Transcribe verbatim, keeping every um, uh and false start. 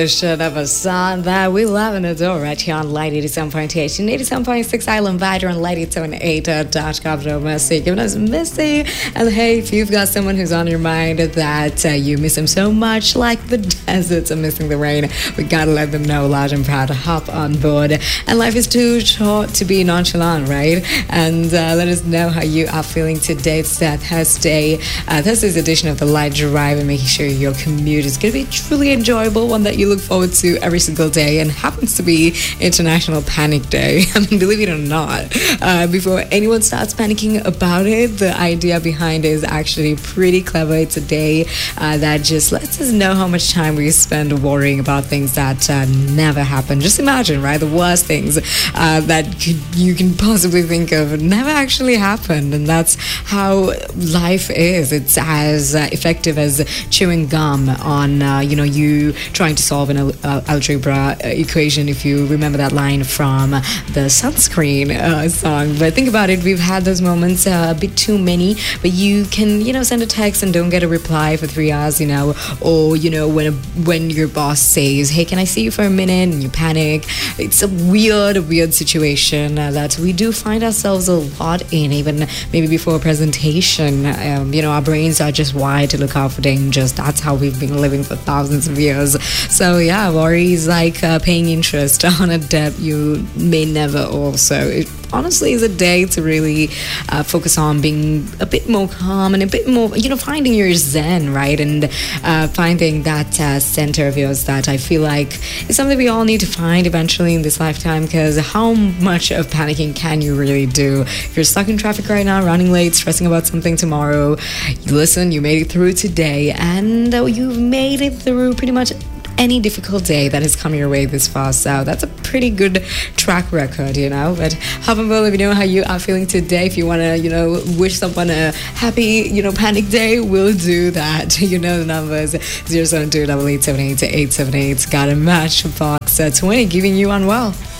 Edition of a song that we love and adore right here on Light eighty-seven point eight and eighty-seven point six Island Vider on Light eight seven eight dot com. Missy, giving us Missy. And hey, if you've got someone who's on your mind that uh, you miss him so much, like the deserts are missing the rain, we gotta let them know loud and proud to hop on board. And life is too short to be nonchalant, right? And uh, let us know how you are feeling today. It's uh, Thursday, uh, Thursday's edition of the Light Drive, and making sure your commute is gonna be truly enjoyable, one that you look forward to every single day, and happens to be International Panic Day. I mean, believe it or not, uh, before anyone starts panicking about it, the idea behind it is actually pretty clever. It's a day uh, that just lets us know how much time we spend worrying about things that uh, never happen. Just imagine, right? The worst things uh, that could, you can possibly think of never actually happened, and that's how life is. It's as uh, effective as chewing gum on, uh, you know, you trying to solve an uh, algebra equation, if you remember that line from the Sunscreen uh, song. But think about it, we've had those moments, uh, a bit too many, but you can, you know, send a text and don't get a reply for three hours, you know, or, you know, when a, when your boss says, hey, can I see you for a minute, and you panic. It's a weird, weird situation uh, that we do find ourselves a lot in, even maybe before a presentation. Um, you know, our brains are just wired to look out for dangers. That's how we've been living for thousands of years. So yeah, worry is like uh, paying interest on a debt you may never owe. So it honestly is a day to really uh, focus on being a bit more calm and a bit more, you know, finding your zen, right? And uh, finding that uh, center of yours that I feel like is something we all need to find eventually in this lifetime, because how much of panicking can you really do? If you're stuck in traffic right now, running late, stressing about something tomorrow, you listen, you made it through today, and uh, you've made it through pretty much any difficult day that has come your way this far. So that's a pretty good track record, you know. But hop on board, let me know how you are feeling today. If you want to, you know, wish someone a happy, you know, panic day, we'll do that. You know the numbers, zero seven two eight eight seven eight eight seven eight. Got a match box uh, twenty, giving you Unwell.